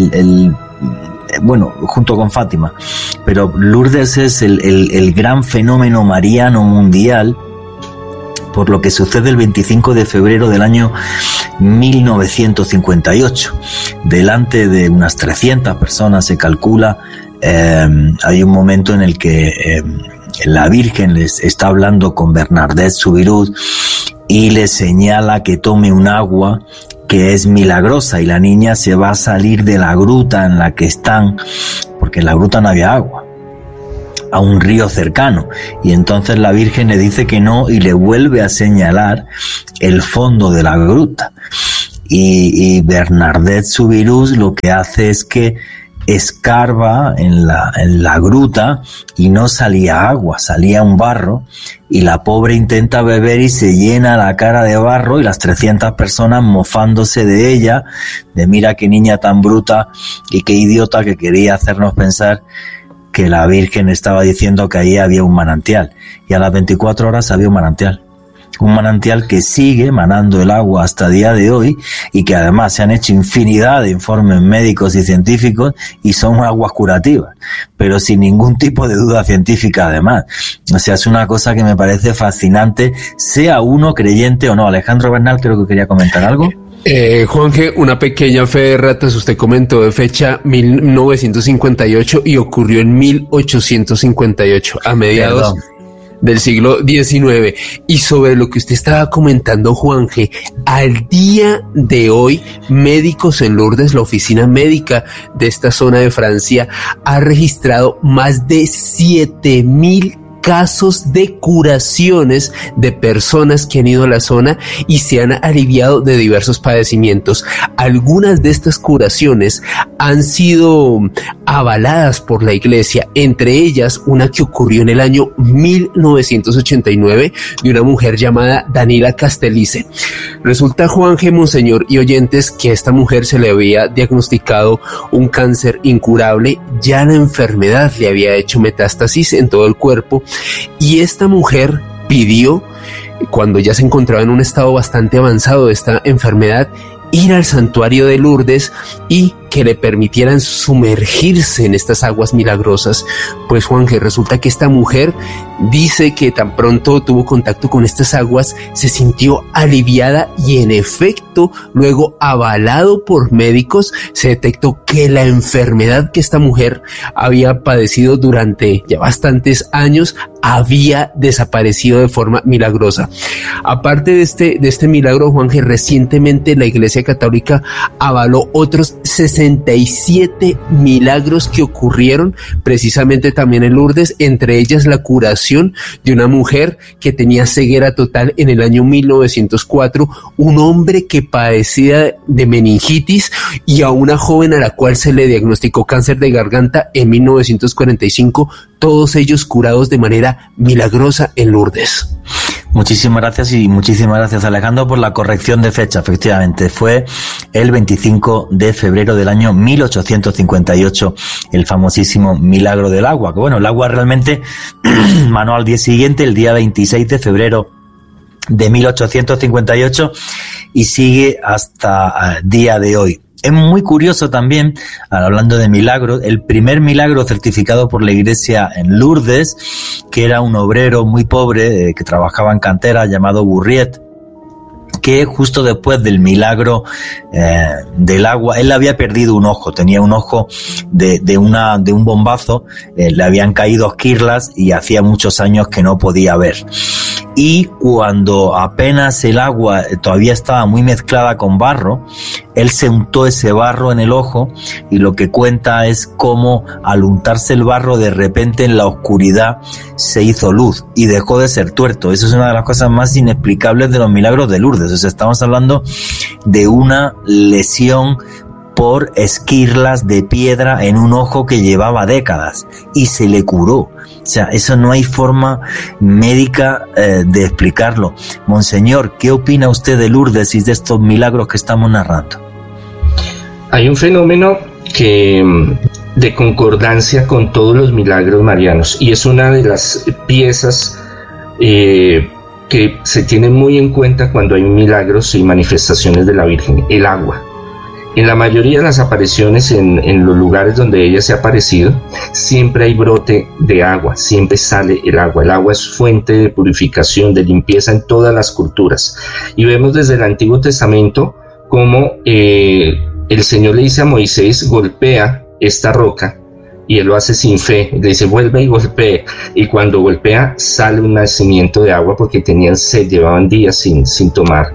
bueno, junto con Fátima, pero Lourdes es el gran fenómeno mariano mundial, por lo que sucede el 25 de febrero del año 1958. Delante de unas 300 personas, se calcula, hay un momento en el que la Virgen les está hablando con Bernadette Soubirous y le señala que tome un agua que es milagrosa, y la niña se va a salir de la gruta en la que están, porque en la gruta no había agua, a un río cercano, y entonces la Virgen le dice que no y le vuelve a señalar el fondo de la gruta, y Bernadette Soubirous lo que hace es que escarba en la gruta y no salía agua, salía un barro, y la pobre intenta beber y se llena la cara de barro, y las 300 personas mofándose de ella, de mira qué niña tan bruta y qué idiota, que quería hacernos pensar que la Virgen estaba diciendo que ahí había un manantial, y a las 24 horas había un manantial que sigue manando el agua hasta el día de hoy, y que además se han hecho infinidad de informes médicos y científicos y son aguas curativas, pero sin ningún tipo de duda científica además. O sea, es una cosa que me parece fascinante, sea uno creyente o no. Alejandro Bernal, creo que quería comentar algo. Juanje, una pequeña fe de ratas. Usted comentó de fecha 1958 y ocurrió en 1858, a mediados del siglo XIX. Y sobre lo que usted estaba comentando, Juanje, al día de hoy, médicos en Lourdes, la oficina médica de esta zona de Francia, ha registrado más de 7,000 casos de curaciones de personas que han ido a la zona y se han aliviado de diversos padecimientos. Algunas de estas curaciones han sido avaladas por la iglesia, entre ellas una que ocurrió en el año 1989 de una mujer llamada Danila Castellice. Resulta, Juanje, monseñor y oyentes, que a esta mujer se le había diagnosticado un cáncer incurable, ya la enfermedad le había hecho metástasis en todo el cuerpo, y esta mujer pidió, cuando ya se encontraba en un estado bastante avanzado de esta enfermedad, ir al santuario de Lourdes y que le permitieran sumergirse en estas aguas milagrosas. Pues Juanje, resulta que esta mujer dice que tan pronto tuvo contacto con estas aguas se sintió aliviada y en efecto luego, avalado por médicos, se detectó que la enfermedad que esta mujer había padecido durante ya bastantes años había desaparecido de forma milagrosa. Aparte de este milagro, Juanje, recientemente la Iglesia Católica avaló otros 67 milagros que ocurrieron precisamente también en Lourdes, entre ellas la curación de una mujer que tenía ceguera total en el año 1904, un hombre que padecía de meningitis y a una joven a la cual se le diagnosticó cáncer de garganta en 1945, todos ellos curados de manera milagrosa en Lourdes. Muchísimas gracias Alejandro por la corrección de fecha. Efectivamente, fue el 25 de febrero del año 1858 el famosísimo milagro del agua. Que bueno, el agua realmente manó al día siguiente, el día 26 de febrero de 1858 y sigue hasta el día de hoy. Es muy curioso también, hablando de milagros, el primer milagro certificado por la Iglesia en Lourdes, que era un obrero muy pobre que trabajaba en cantera llamado Burriet, que justo después del milagro del agua, él había perdido un ojo, tenía un ojo de un bombazo, le habían caído esquirlas y hacía muchos años que no podía ver. Y cuando apenas el agua todavía estaba muy mezclada con barro, él se untó ese barro en el ojo y lo que cuenta es cómo al untarse el barro de repente en la oscuridad se hizo luz y dejó de ser tuerto. Eso es una de las cosas más inexplicables de los milagros de Lourdes. O sea, estamos hablando de una lesión por esquirlas de piedra en un ojo que llevaba décadas y se le curó. O sea, eso no hay forma médica de explicarlo. Monseñor, ¿qué opina usted de Lourdes y de estos milagros que estamos narrando? Hay un fenómeno de concordancia con todos los milagros marianos y es una de las piezas que se tienen muy en cuenta cuando hay milagros y manifestaciones de la Virgen, el agua. En la mayoría de las apariciones en los lugares donde ella se ha aparecido, siempre hay brote de agua, siempre sale el agua. El agua es fuente de purificación, de limpieza en todas las culturas. Y vemos desde el Antiguo Testamento cómo el Señor le dice a Moisés, golpea esta roca, y él lo hace sin fe, le dice vuelve y golpea, y cuando golpea sale un nacimiento de agua porque tenían sed, llevaban días sin tomar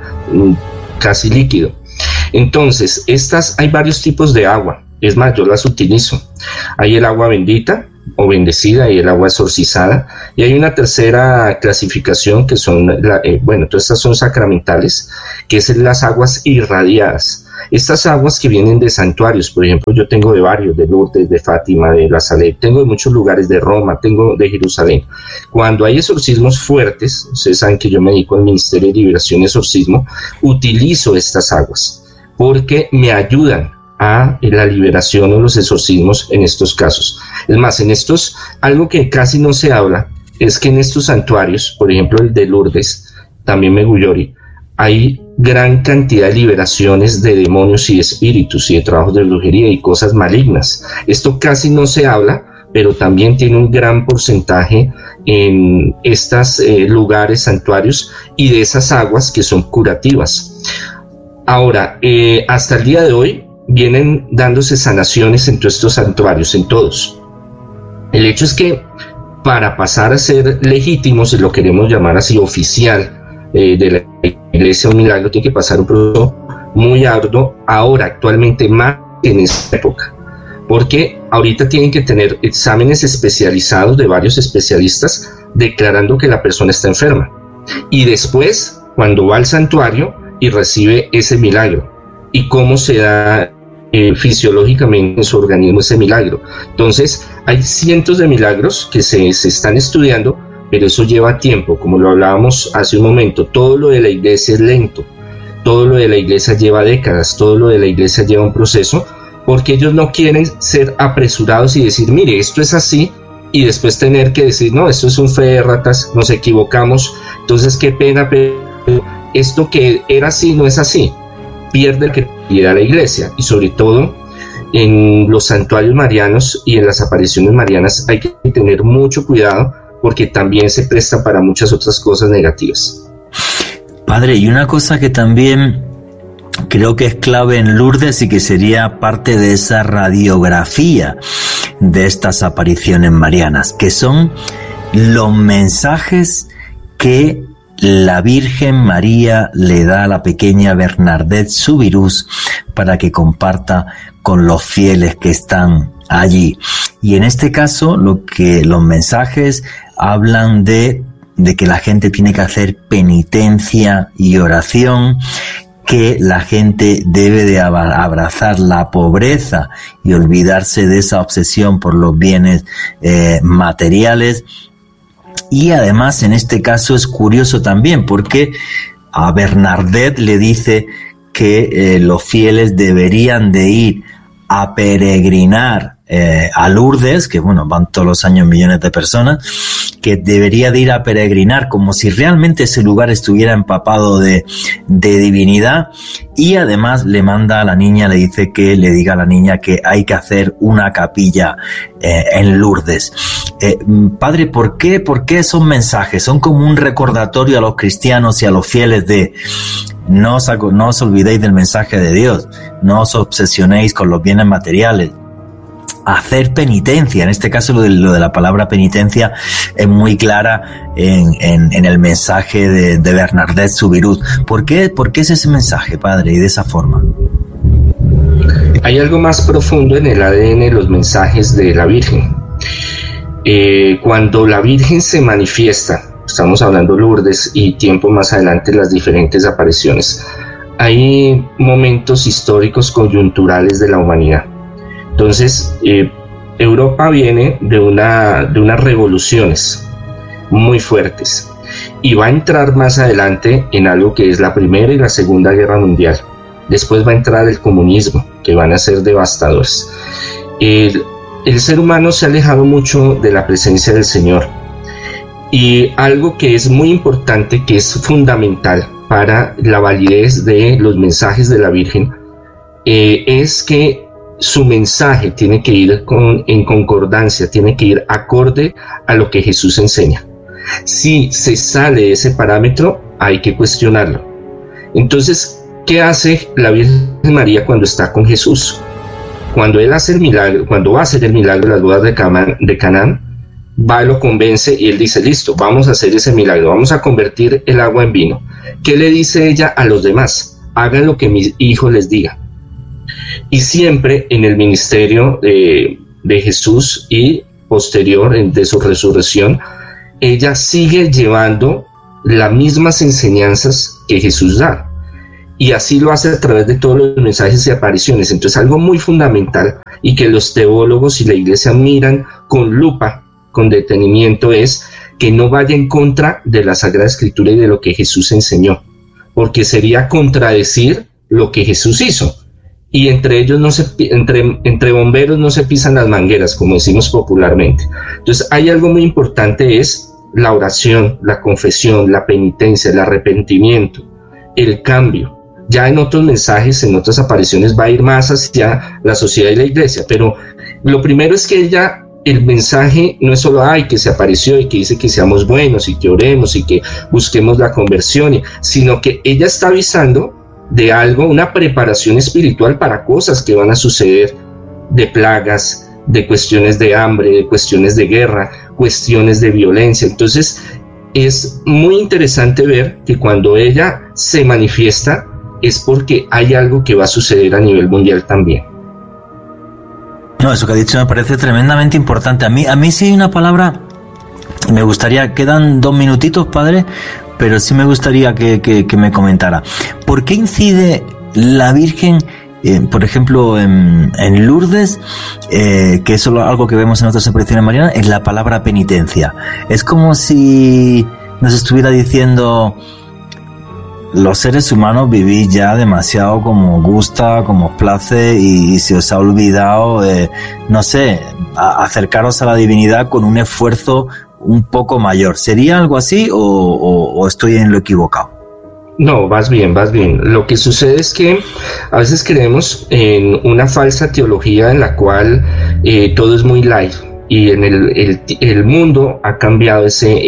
casi líquido. Entonces, hay varios tipos de agua, es más, yo las utilizo. Hay el agua bendita o bendecida y el agua exorcizada, y hay una tercera clasificación que son, todas estas son sacramentales, que es las aguas irradiadas. Estas aguas que vienen de santuarios, por ejemplo, yo tengo de varios, de Lourdes, de Fátima, de La Salette, tengo de muchos lugares, de Roma, tengo de Jerusalén. Cuando hay exorcismos fuertes, ustedes saben que yo me dedico al Ministerio de Liberación y Exorcismo, utilizo estas aguas, porque me ayudan a la liberación o los exorcismos en estos casos. Es más, algo que casi no se habla, es que en estos santuarios, por ejemplo el de Lourdes, también Medjugorje, hay gran cantidad de liberaciones de demonios y espíritus y de trabajos de brujería y cosas malignas. Esto casi no se habla, pero también tiene un gran porcentaje en estos lugares, santuarios, y de esas aguas que son curativas. Ahora, hasta el día de hoy vienen dándose sanaciones en todos estos santuarios, en todos. El hecho es que para pasar a ser legítimos, si lo queremos llamar así, oficial de la Iglesia, un milagro tiene que pasar un proceso muy arduo, ahora actualmente más que en esa época, porque ahorita tienen que tener exámenes especializados de varios especialistas declarando que la persona está enferma, y después cuando va al santuario y recibe ese milagro y cómo se da fisiológicamente en su organismo ese milagro. Entonces hay cientos de milagros que se están estudiando, pero eso lleva tiempo, como lo hablábamos hace un momento. Todo lo de la iglesia es lento, todo lo de la iglesia lleva décadas, todo lo de la iglesia lleva un proceso, porque ellos no quieren ser apresurados y decir, mire, esto es así, y después tener que decir, no, esto es un fe de ratas, nos equivocamos, entonces qué pena, pero esto que era así no es así. pierde credibilidad a la iglesia, y sobre todo en los santuarios marianos y en las apariciones marianas hay que tener mucho cuidado porque también se presta para muchas otras cosas negativas. Padre, y una cosa que también creo que es clave en Lourdes y que sería parte de esa radiografía de estas apariciones marianas, que son los mensajes que la Virgen María le da a la pequeña Bernadette Soubirous para que comparta con los fieles que están allí. Y en este caso, los mensajes hablan de que la gente tiene que hacer penitencia y oración, que la gente debe de abrazar la pobreza y olvidarse de esa obsesión por los bienes materiales. Y además en este caso es curioso también porque a Bernadette le dice que los fieles deberían de ir a peregrinar a Lourdes, que bueno, van todos los años millones de personas, que debería de ir a peregrinar como si realmente ese lugar estuviera empapado de divinidad, y además le manda a la niña, le dice que le diga a la niña que hay que hacer una capilla en Lourdes. Padre, ¿por qué esos mensajes? Son como un recordatorio a los cristianos y a los fieles de no os olvidéis del mensaje de Dios, no os obsesionéis con los bienes materiales, hacer penitencia. En este caso lo de la palabra penitencia es muy clara en el mensaje de Bernadette Soubirous. ¿Por qué es ese mensaje, Padre, y de esa forma? Hay algo más profundo en el ADN de los mensajes de la Virgen. Cuando la Virgen se manifiesta, estamos hablando Lourdes y tiempo más adelante las diferentes apariciones, hay momentos históricos coyunturales de la humanidad. Entonces, Europa viene de unas revoluciones muy fuertes y va a entrar más adelante en algo que es la Primera y la Segunda Guerra Mundial. Después va a entrar el comunismo, que van a ser devastadores. El ser humano se ha alejado mucho de la presencia del Señor, y algo que es muy importante, que es fundamental para la validez de los mensajes de la Virgen, es que su mensaje tiene que ir en concordancia, tiene que ir acorde a lo que Jesús enseña. Si se sale de ese parámetro, hay que cuestionarlo. Entonces, ¿qué hace la Virgen María cuando está con Jesús? Cuando él hace el milagro, cuando va a hacer el milagro de las bodas de Canaán, va y lo convence y él dice, listo, vamos a hacer ese milagro, vamos a convertir el agua en vino. ¿Qué le dice ella a los demás? Hagan lo que mi hijo les diga. Y siempre en el ministerio de Jesús y posterior de su resurrección, ella sigue llevando las mismas enseñanzas que Jesús da. Y así lo hace a través de todos los mensajes y apariciones. Entonces, algo muy fundamental y que los teólogos y la iglesia miran con lupa, con detenimiento, es que no vaya en contra de la Sagrada Escritura y de lo que Jesús enseñó, porque sería contradecir lo que Jesús hizo. Y entre ellos entre bomberos no se pisan las mangueras, como decimos popularmente. Entonces hay algo muy importante, es la oración, la confesión, la penitencia, el arrepentimiento, el cambio. Ya en otros mensajes, en otras apariciones va a ir más hacia la sociedad y la iglesia, pero lo primero es que el mensaje no es solo que se apareció y que dice que seamos buenos y que oremos y que busquemos la conversión, sino que ella está avisando de algo, una preparación espiritual para cosas que van a suceder, de plagas, de cuestiones de hambre, de cuestiones de guerra, cuestiones de violencia. Entonces es muy interesante ver que cuando ella se manifiesta es porque hay algo que va a suceder a nivel mundial también. No, eso que ha dicho me parece tremendamente importante. A mí sí hay una palabra, me gustaría, quedan 2 minutitos, Padre, pero sí me gustaría que me comentara. ¿Por qué incide la Virgen, por ejemplo, en Lourdes, que eso es algo que vemos en otras apariciones marianas, en la palabra penitencia? Es como si nos estuviera diciendo, los seres humanos vivís ya demasiado como os gusta, como os place, y se os ha olvidado, no sé, acercaros a la divinidad con un esfuerzo un poco mayor. ¿Sería algo así o estoy en lo equivocado? No, vas bien, vas bien. Lo que sucede es que a veces creemos en una falsa teología en la cual todo es muy light, y en el mundo ha cambiado ese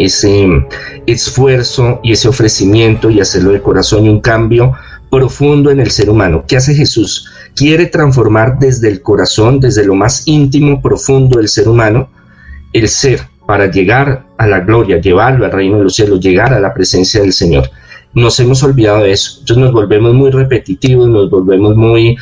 esfuerzo y ese ofrecimiento y hacerlo de corazón, y un cambio profundo en el ser humano. ¿Qué hace Jesús? Quiere transformar desde el corazón, desde lo más íntimo, profundo del ser humano, el ser, para llegar a la gloria, llevarlo al reino de los cielos, llegar a la presencia del Señor. Nos hemos olvidado de eso, entonces nos volvemos muy repetitivos, nos volvemos muy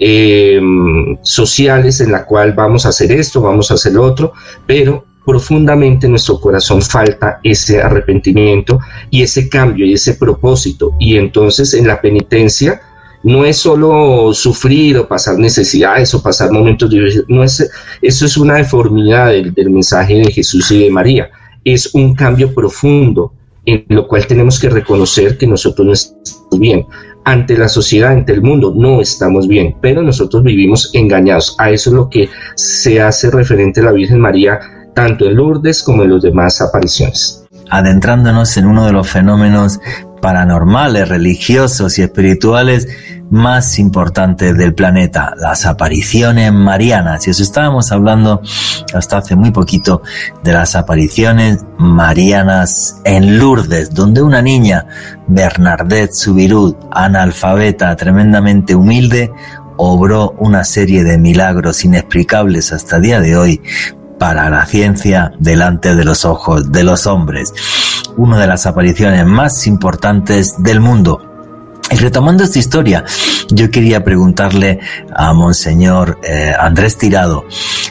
sociales, en la cual vamos a hacer esto, vamos a hacer lo otro, pero profundamente en nuestro corazón falta ese arrepentimiento y ese cambio y ese propósito. Y entonces en la penitencia no es solo sufrir o pasar necesidades o pasar momentos difíciles, eso es una deformidad del mensaje de Jesús y de María, es un cambio profundo, en lo cual tenemos que reconocer que nosotros no estamos bien. Ante la sociedad, ante el mundo, no estamos bien, pero nosotros vivimos engañados. A eso es lo que se hace referente a la Virgen María, tanto en Lourdes como en las demás apariciones. Adentrándonos en uno de los fenómenos paranormales, religiosos y espirituales más importantes del planeta, las apariciones marianas. Y os estábamos hablando hasta hace muy poquito de las apariciones marianas en Lourdes, donde una niña, Bernadette Soubirous, analfabeta, tremendamente humilde, obró una serie de milagros inexplicables hasta el día de hoy para la ciencia delante de los ojos de los hombres. Una de las apariciones más importantes del mundo. Y retomando esta historia, yo quería preguntarle a Monseñor Andrés Tirado,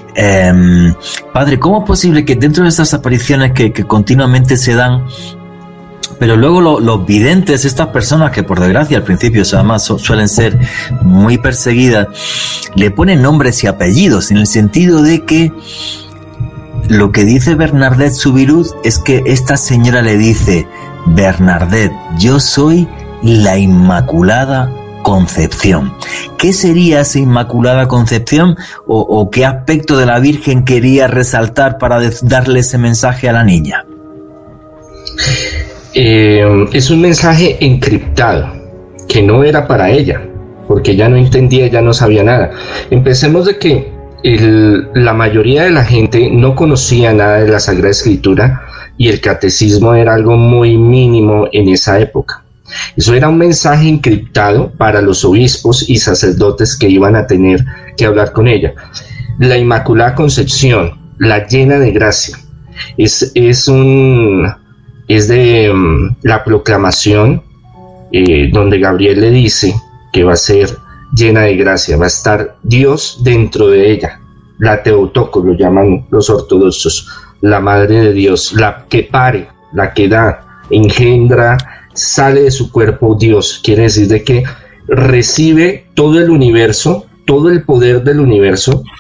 padre, ¿cómo es posible que dentro de estas apariciones que continuamente se dan, pero luego los videntes, estas personas que por desgracia al principio además suelen ser muy perseguidas, le ponen nombres y apellidos, en el sentido de que lo que dice Bernadette Soubirous es que esta señora le dice: Bernadette, yo soy la Inmaculada Concepción. ¿Qué sería esa Inmaculada Concepción o qué aspecto de la Virgen quería resaltar para darle ese mensaje a la niña? Es un mensaje encriptado que no era para ella, porque ella no entendía, ella no sabía nada. Empecemos de que la mayoría de la gente no conocía nada de la Sagrada Escritura, y el catecismo era algo muy mínimo en esa época. Eso era un mensaje encriptado para los obispos y sacerdotes que iban a tener que hablar con ella. La Inmaculada Concepción, la llena de gracia, es de la proclamación donde Gabriel le dice que va a ser llena de gracia, va a estar Dios dentro de ella. La Teotocos lo llaman los ortodoxos, la Madre de Dios, la que pare, la que da, engendra, sale de su cuerpo Dios. Quiere decir de que recibe todo el universo, todo el poder del universo,